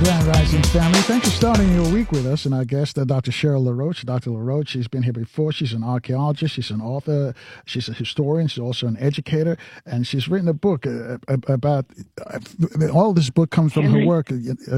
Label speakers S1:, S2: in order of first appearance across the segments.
S1: Grand Rising family. Thanks for starting your week with us. And our guest, Dr. Cheryl LaRoche. Dr. LaRoche, she's been here before. She's an archaeologist. She's an author. She's a historian. She's also an educator. And she's written a book about all this book comes from her work.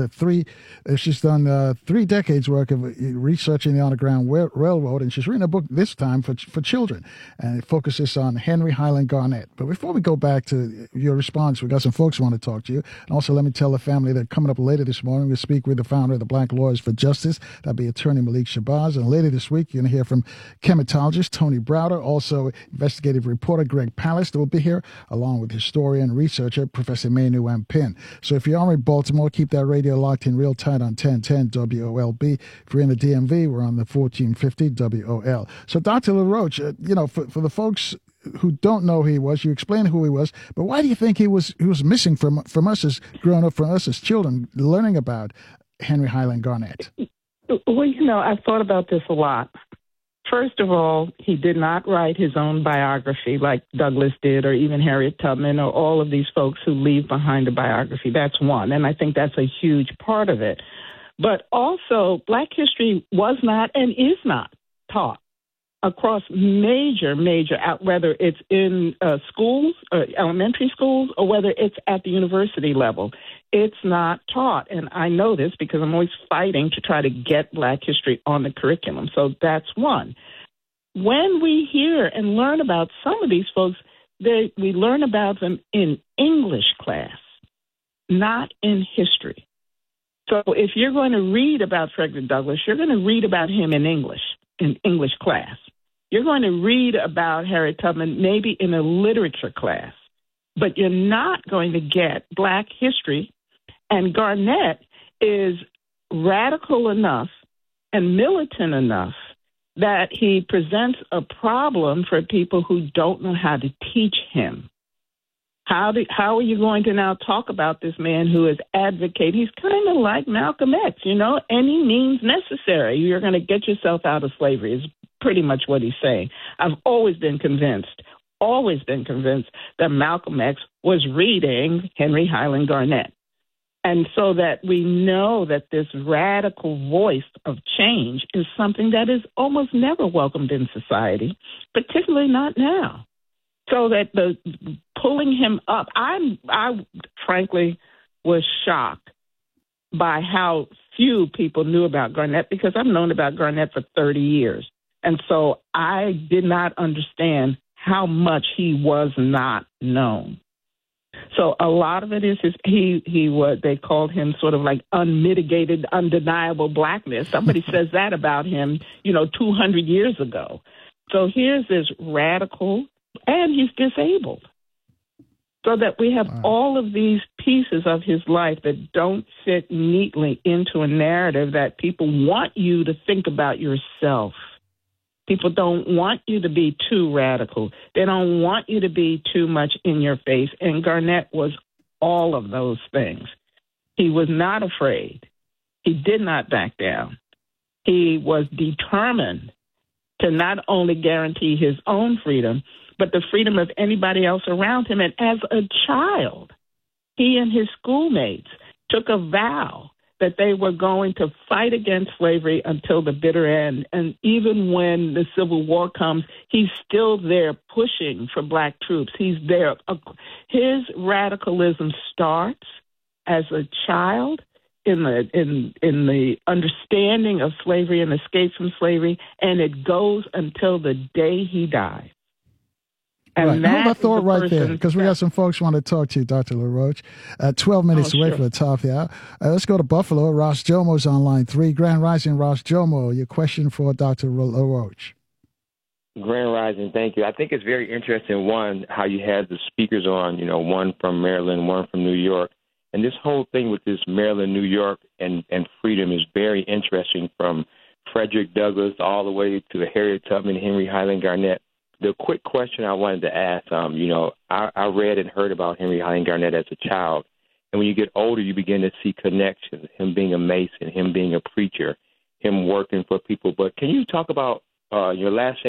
S1: She's done 3 decades work of researching the Underground Railroad. And she's written a book this time for children. And it focuses on Henry Highland Garnet. But before we go back to your response, we got some folks who want to talk to you. And also let me tell the family that coming up later this morning, we'll speak with the founder of the Black Lawyers for Justice. That'll be attorney Malik Shabazz. And later this week, you're going to hear from chematologist Tony Browder, also investigative reporter Greg Palast, who will be here, along with historian and researcher Professor Manu M. Pin. So if you're in Baltimore, keep that radio locked in real tight on 1010 WOLB. If you're in the DMV, we're on the 1450 WOL. So Dr. LaRoche, for the folks who don't know who he was, you explained who he was, but why do you think he was missing from us as growing up, from us as children, learning about Henry Highland Garnet?
S2: Well, I've thought about this a lot. First of all, he did not write his own biography like Douglass did, or even Harriet Tubman, or all of these folks who leave behind a biography. That's one, and I think that's a huge part of it. But also, Black history was not and is not taught across major, whether it's in schools, elementary schools, or whether it's at the university level. It's not taught. And I know this because I'm always fighting to try to get Black history on the curriculum. So that's one. When we hear and learn about some of these folks, we learn about them in English class, not in history. So if you're going to read about Frederick Douglass, you're going to read about him in English class. You're going to read about Harriet Tubman maybe in a literature class, but you're not going to get Black history. And Garnet is radical enough and militant enough that he presents a problem for people who don't know how to teach him. How are you going to now talk about this man who is advocating? He's kind of like Malcolm X, any means necessary. You're going to get yourself out of slavery is pretty much what he's saying. I've always been convinced that Malcolm X was reading Henry Highland Garnet. And so that we know that this radical voice of change is something that is almost never welcomed in society, particularly not now. So that the pulling him up, I frankly was shocked by how few people knew about Garnet, because I've known about Garnet for 30 years. And so I did not understand how much he was not known. So a lot of it is they called him sort of like unmitigated, undeniable Blackness. Somebody says that about him, 200 years ago. So here's this radical, and he's disabled. So that we have all of these pieces of his life that don't fit neatly into a narrative that people want you to think about yourself. People don't want you to be too radical. They don't want you to be too much in your face. And Garnet was all of those things. He was not afraid. He did not back down. He was determined to not only guarantee his own freedom, but the freedom of anybody else around him. And as a child, he and his schoolmates took a vow that they were going to fight against slavery until the bitter end. And even when the Civil War comes, he's still there pushing for Black troops. He's there. His radicalism starts as a child in the understanding of slavery and escape from slavery, and it goes until the day he dies.
S1: And right. Hold that thought right there, because we got some folks who want to talk to you, Dr. LaRoche. 12 minutes away from the top of the hour. Let's go to Buffalo. Ross Jomo's on line 3. Grand Rising, Ross Jomo. Your question for Dr. LaRoche.
S3: Grand Rising, thank you. I think it's very interesting, one, how you had the speakers on, one from Maryland, one from New York. And this whole thing with this Maryland, New York, and freedom is very interesting, from Frederick Douglass all the way to Harriet Tubman, Henry Highland Garnet. The quick question I wanted to ask, I read and heard about Henry Highland Garnet as a child. And when you get older, you begin to see connections, him being a Mason, him being a preacher, him working for people. But can you talk about your last